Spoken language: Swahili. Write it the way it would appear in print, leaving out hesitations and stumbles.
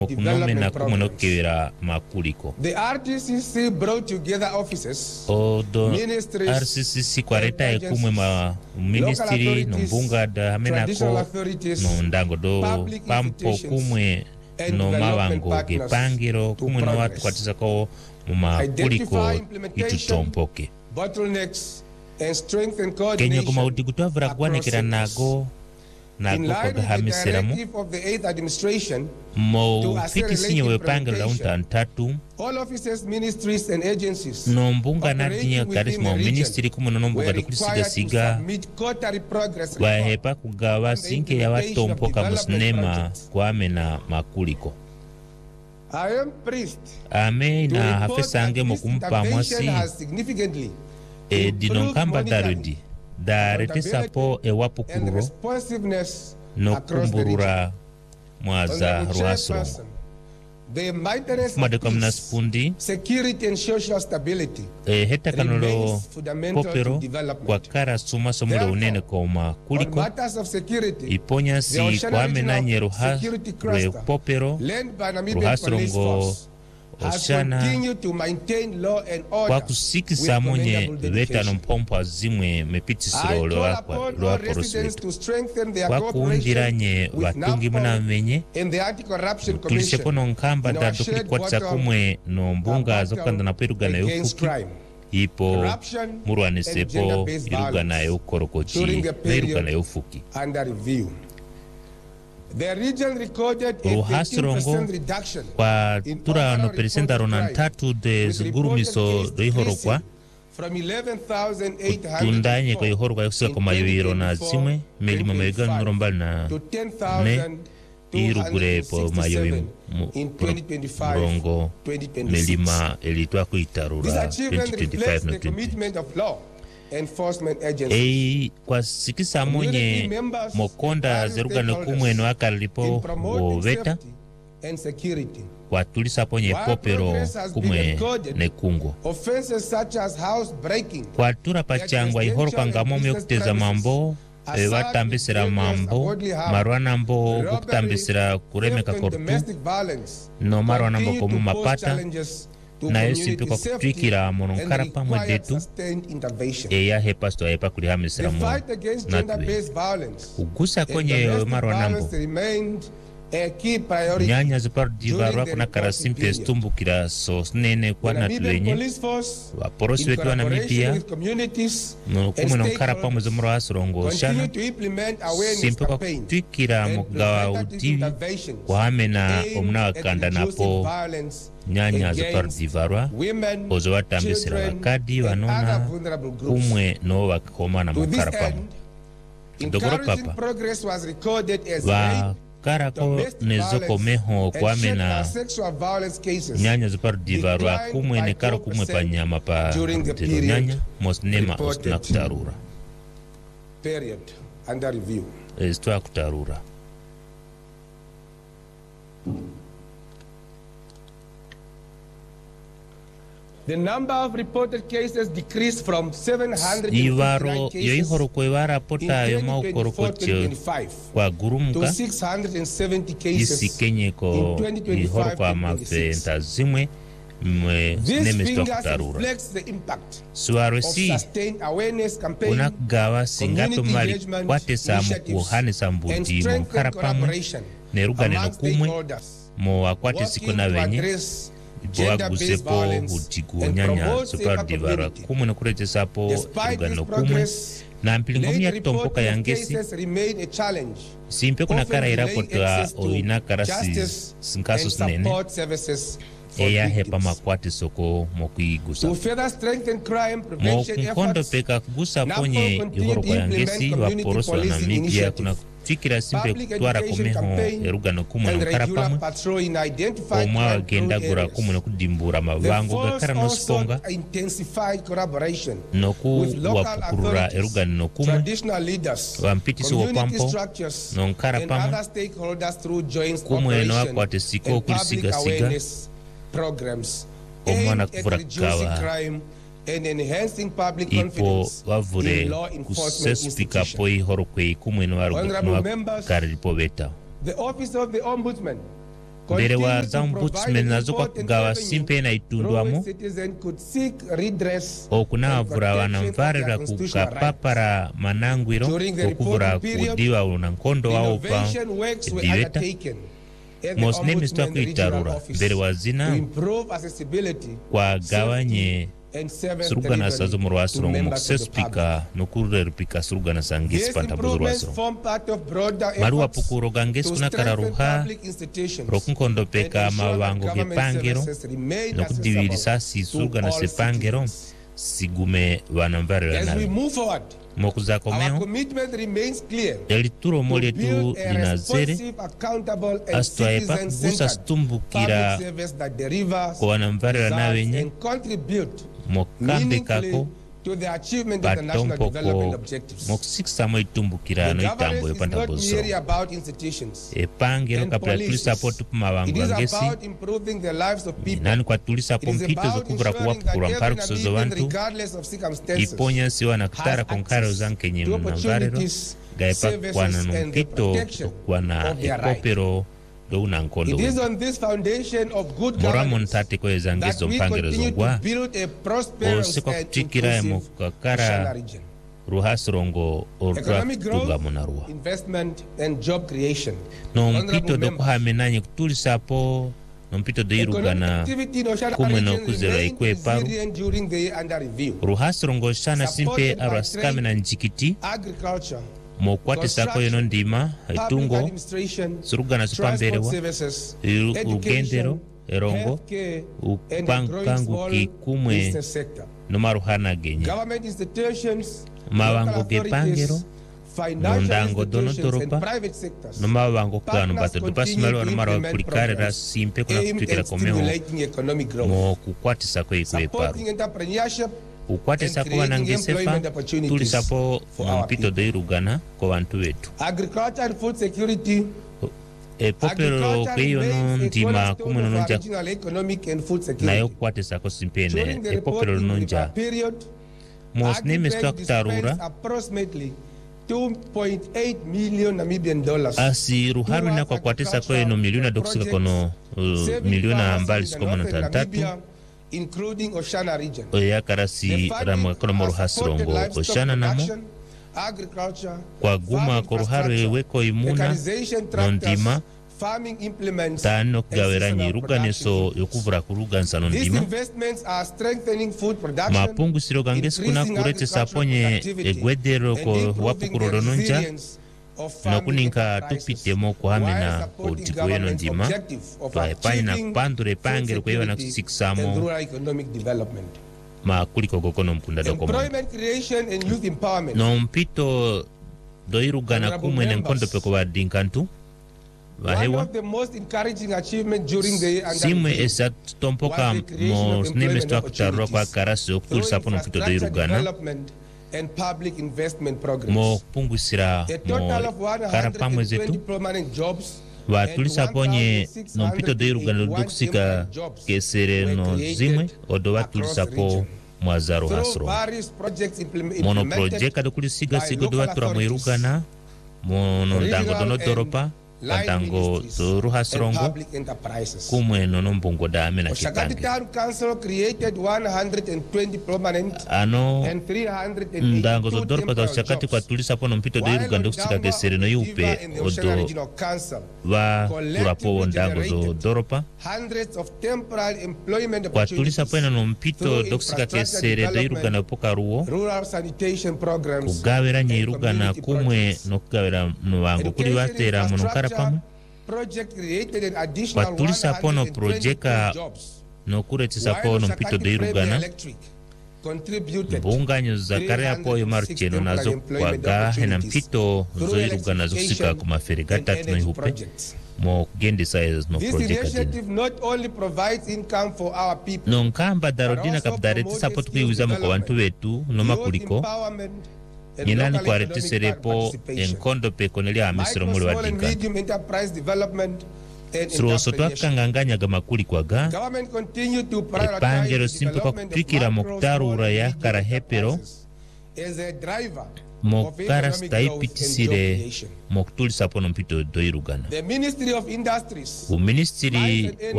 okunome na kumwe kera makuliko. The RTCC brought together offices, Odo ministries, RCCC kwareta kumwe ma ministry no mbunga da hamena ko no ndango do pampo kumwe no mawango ge pangiro kumwe no watu kwatiza ko mu makuliko itutompoke. Bottlenecks and strengthen Kenya coordination. kuma udigutwa vragwanekera nago kwa hamiseramu mo fitisi we pangiro la untantatu all offices, ministries and agencies no mbunga na dinya karisma ministry kumwe no mbunga de kulisiga siga wahepa kugawa sinke ya watompoka musnema kwamena makuliko. Ame na hafesange mokumpa mwasi dinonkamba darudi darete sapo ewapu kururo no kumburura mwaza ruhasrongo Fumade spundi security and social stability heta kanolo popero kwa kara suma somule unene koma kuliko iponya si kwa menanye ruha re popero ruhasrongo oshana kwa kusikisa monye veta no mpompo azimwe mepitisiro loa poroswetu kwa kuundiranye watungi muna menye tulisepo no nkamba dadu kulikwatisa kumwe no mbunga zokanda na peruga na yufuki ipo muruane sepo iruga na yukorokochi na iruga na yufuki. Ruhasrongo kwa tura no perisenda ronantatu de zugurumiso do ihorokwa tundanye kwa ihorokwa yukusika kwa mayuiro na zimwe melima mayuganu nurombali na ne irugure po mayoyi murongo melima elitwa kuitarura 2025 na 20. Kwa sikisa monye mokonda zerugano kumwe no akalipo veta kwa tulisa ponye popero kumwe ne kungo kwa tura pachangwa ihoro kwa ngamomu yokuteza mambo watambisira mambo marwana mbo kutambisira kuremeka kortu no marwana mbo komu mapata na yesi kwa kutwikira mononkara pamwe detu eya hepasto epa kulihamisira mo natwe kugusa kwenye marwana mbo nyanya zipardivarwa kuna karasimpe stumbukira so nene kwa natulenye waporosi wetu wa Namibia kumwe nonkara pamwe zomro hasurongo shana simpe kwa kutwikira mgawa utivi kwa hamena omuna wakanda napo nyanya zipardivarwa ozo watambisira wakadi wanona kumwe no wakoma na mokara pamwe dogoro papa wa karako nezoko meho kwame na nyanya zipardivarwa kumwe ne karo kumwe panyama pa nyanya mosnema ostuna kutarura period under review estwa kutarura. The number of reported cases decreased from 700 Ivaro yoihoro kwevara pota yoma ukorokoche kwa gurumuka to 670 cases isikenye ko ihoro kwa mafenta zimwe mwe nemestwa kutarura. Suaro si unagawa singato mali kwate samu kuhane sambuti mkara pamwe nerugane no kumwe mo wakwate siku na venye Boa gusepo utiku nyanya superdivarwa kumwe no kurete sapo rugano kumwe na mpilingomi ya tompoka yangesi simpe kuna kara irapota oina karasi sinkasos nene eya hepa makwate soko mokuigusa mo kunkondo peka kugusa ponye ihoro kwa yangesi waporoso wa Namibia kuna fikira simpe kutwara komeho erugano kumwe no karapamwe omwa wagenda gura kumwe no kudimbura mavango gakara no sponga no kuwapukurura erugano no kumwe wampitisi wapampo no nkarapamwe kumwe no wakwate siko kulisiga siga omwana kuvura kawa ipo wavure kusespika po ihoro kwe kumwe no karilipo beta. The office of the ombudsman mbere wa za ombudsman nazo kwa kugawa simpe na itundwamu okunavura wanamvarira kukapapara manangwiro okuvura kudiwa unankondo wao pa diweta mosnemistwa kuitarura mbere wa zina kwa gawanye surugana sazo murwasirongo mukisespika nukurerpika surugana sangisi pantabuzuru wasirongo maruwa pukuroga ngesi kunakara ruha rokunkondopeka mawango gepangero nokudiwirisa si surugana sepangero sigume wanamvarira nawe mokuzakomeo elituro moletu linazere asitwaepa kugusa stumbukira kwa wanamvarira nawenye mokambe kako patompoko mokusikisa moitumbukira no itambo yopandabozo epangero kapila tulisapo tupumawangu angesi nani kwa tulisapo mpito zokuvura kuwapukurwa mparu kusozo wantu iponya siwa na kutara konkaro zankenye mnamvarero gaepa kwana numpito kwana ekopero do unankondo mora montate kwa ezangezo mpangero zongwa ose kwa kuchikira ya mokakara ruhasirongo orwa kutuga monarua no mpito do kuhamenanye kutulisapo no mpito do irugana kumwe no kuzera ikwe paru ruhasirongo shana simpe arwasikame na njikiti mokwate sako yono ndima itungo surugana supamberewa ugendero erongo upankangu kikumwe nomaruhana genye mawango gepangero nondango donotoropa nomawango kano batoto pasimalo nomara kulikarera simpe kuna kutukira komeo mo kukwate sako ikwe paru ukwate sako wanangesefa tulisapo mpito do irugana kwa wantu wetu popero kweyo no ndima kumwe nonja nayo kwate sako simpene popero nonja mosneme structurura 2.8 million Namibian dollars asi ruharu na kwa kwate sako eno miliona dokusika kono miliona mbali sikomono tantatu including Oshana region. Oya karasi rama kono moru hasirongo Oshana namo kwa guma koruharu weko imuna nondima tano kugaweranyi ruganeso yokuvura kurugansa nondima mapungu siroga ngesi kuna kurete saponye egwedero ko wapukurolo nonja nokuninka tupitemo kuhamena kutikuwe nondima twaepanyi na kupandure pangere kwewa na kusikisamo makuliko gokono mpunda dokomo nompito doirugana kumwe nenkondo peko wadinkantu wahewa simwe esa tompoka mo sneme stwa kutarua kwa karasi okutul sapono mpito doirugana mo pungusira mo karapamwe zetu watulisa ponye no mpito doirugana ludukusika kesere no zimwe odo watulisa po mwazaro hasro mono projeka dokulisiga sigo do watura mwirugana mono ndango dono doropa kantango zoru hasrongo kumwe nono mbungo dame na chipange ano ndango zo doropa za ushakati kwa tulisa pono mpito do iruganda kusika kesere no yupe odo wa turapo ndango zo doropa kwa tulisa pono no mpito do kusika kesere do iruganda upoka ruo kugawera nye irugana kumwe no kugawera nuwango kuli watera monokara pamu patulisa pono projeka nokuretisa pono mpito doirugana mbunganyo zakarea poyo marcheno nazo kwaga hena mpito zoirugana zokusika kumaferi gatatu no ihupe mo gendisa no projeka dina nonkamba darodina kapdaretisa po tukuiwiza mko wantu wetu noma kuliko Ninani kwa retiserepo enkondo pekoneli amisiro muli wa dinka Suru soto akanganganya gamakuli kwa ga Epangero simpe kwa kupikira moktaru uraya karahepero mokarasi taipitisire mokutulisa pono mpito doirugana The Ministry of Industries, uministiri